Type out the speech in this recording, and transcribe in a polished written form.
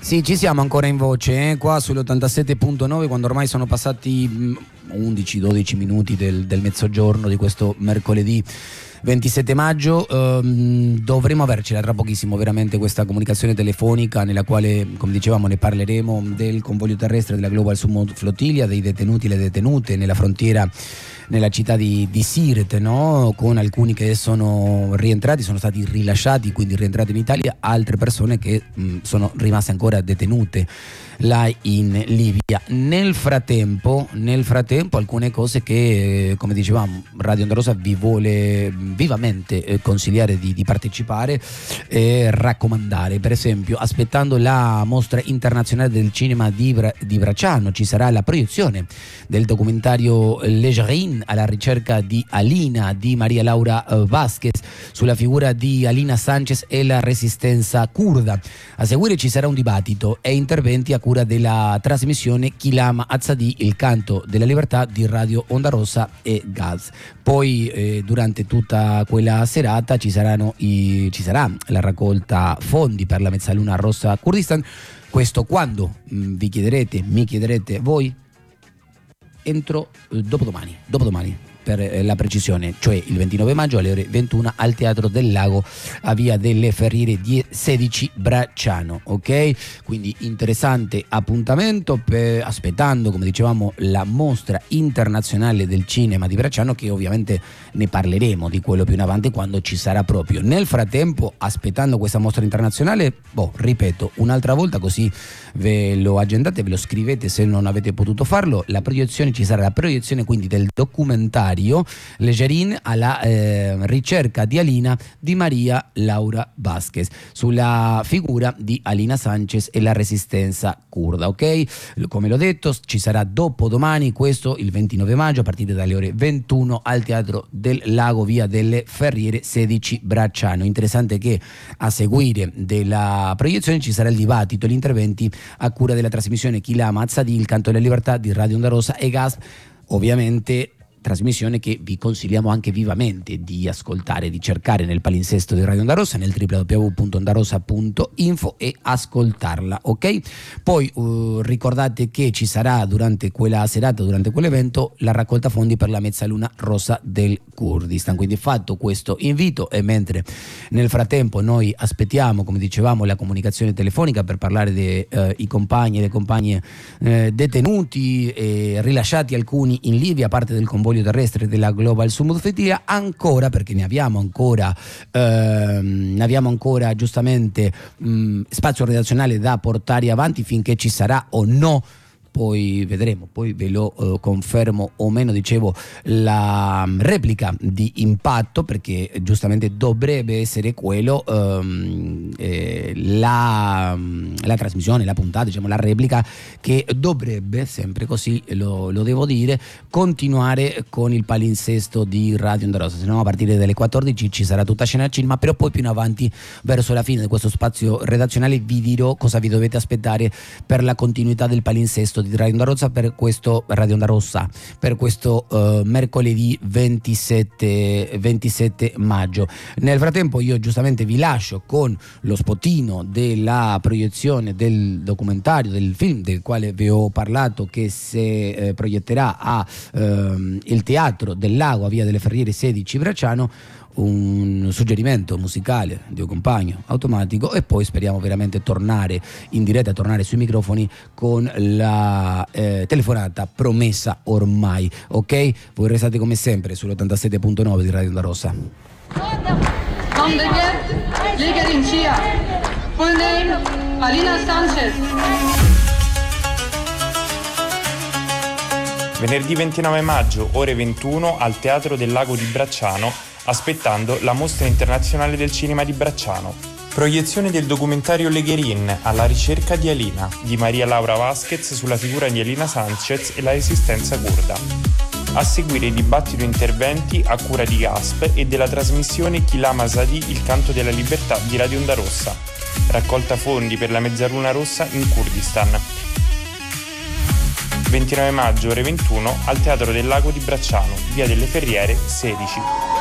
Sì, ci siamo ancora in voce, qua sull'87.9, quando ormai sono passati 11-12 minuti del mezzogiorno di questo mercoledì 27 maggio. Dovremo avercela tra pochissimo veramente questa comunicazione telefonica nella quale, come dicevamo, ne parleremo del convoglio terrestre della Global Summit Flotilla, dei detenuti e le detenute nella frontiera, nella città di Sirte, no? Con alcuni che sono rientrati, sono stati rilasciati, quindi rientrati in Italia, altre persone che sono rimaste ancora detenute là in Libia. Nel frattempo alcune cose che, come dicevamo, Radio Onda Rossa vi vuole vivamente consigliare di partecipare e raccomandare. Per esempio, aspettando la mostra internazionale del cinema di Bracciano, ci sarà la proiezione del documentario Legerin alla ricerca di Alina di Maria Laura Vasquez sulla figura di Alina Sanchez e la resistenza curda. A seguire ci sarà un dibattito e interventi a cura della trasmissione Kilama Azzadi, il canto della libertà di Radio Onda Rossa e Gaz. Poi durante tutta quella serata ci sarà la raccolta fondi per la Mezzaluna Rossa Kurdistan. Questo quando? Mi chiederete voi? Entro dopodomani per la precisione, cioè il 29 maggio alle ore 21 al Teatro del Lago a Via delle Ferriere 16 Bracciano, ok? Quindi interessante appuntamento aspettando, come dicevamo, la mostra internazionale del cinema di Bracciano, che ovviamente ne parleremo di quello più in avanti quando ci sarà proprio. Nel frattempo, aspettando questa mostra internazionale, ripeto un'altra volta, così ve lo agendate, ve lo scrivete se non avete potuto farlo, ci sarà la proiezione quindi del documentario Legerin alla ricerca di Alina di Maria Laura Vasquez sulla figura di Alina Sanchez e la resistenza curda, ok? Come l'ho detto, ci sarà dopodomani, questo il 29 maggio a partire dalle ore 21 al Teatro del Lago, Via delle Ferriere 16 Bracciano. Interessante che a seguire della proiezione ci sarà il dibattito, gli interventi a cura della trasmissione Kilama Azzadi, il canto della libertà di Radio Onda Rossa e Gas, ovviamente trasmissione che vi consigliamo anche vivamente di ascoltare, di cercare nel palinsesto di Radio Onda Rossa, nel www.ondarossa.info e ascoltarla, ok? Poi ricordate che ci sarà durante quella serata, durante quell'evento, la raccolta fondi per la Mezzaluna Rossa del Kurdistan. Quindi fatto questo invito, e mentre nel frattempo noi aspettiamo, come dicevamo, la comunicazione telefonica per parlare dei compagni e le compagne detenuti e rilasciati, alcuni in Libia, parte del convoglio terrestre della Global Summit Flotilla, ancora, perché ne abbiamo ancora giustamente spazio redazionale da portare avanti finché ci sarà o no. Poi vedremo, poi ve lo confermo o meno, dicevo, la replica di impatto, perché giustamente dovrebbe essere quello la trasmissione, la puntata, diciamo la replica, che dovrebbe, sempre così lo devo dire, continuare con il palinsesto di Radio Onda Rossa. Se no, a partire dalle 14 ci sarà tutta scena al cinema, però poi più in avanti, verso la fine di questo spazio redazionale, vi dirò cosa vi dovete aspettare per la continuità del palinsesto di Radio Onda Rossa per questo mercoledì 27 maggio. Nel frattempo io giustamente vi lascio con lo spotino della proiezione del documentario, del film del quale vi ho parlato, che si proietterà a il Teatro del Lago a Via delle Ferriere 16 Bracciano. Un suggerimento musicale di un compagno automatico, e poi speriamo veramente tornare in diretta, tornare sui microfoni con la telefonata promessa ormai, ok? Voi restate come sempre sull'87.9 di Radio Onda Rossa. Legerin Chia, full name Alina Sanchez. Venerdì 29 maggio, ore 21, al Teatro del Lago di Bracciano, aspettando la mostra internazionale del cinema di Bracciano. Proiezione del documentario Legerin alla ricerca di Alina di Maria Laura Vasquez sulla figura di Alina Sanchez e la resistenza curda. A seguire dibattito e interventi a cura di GASP e della trasmissione Kilama Azzadi, il canto della libertà di Radio Onda Rossa. Raccolta fondi per la Mezzaluna Rossa in Kurdistan. 29 maggio, ore 21, al Teatro del Lago di Bracciano, Via delle Ferriere 16.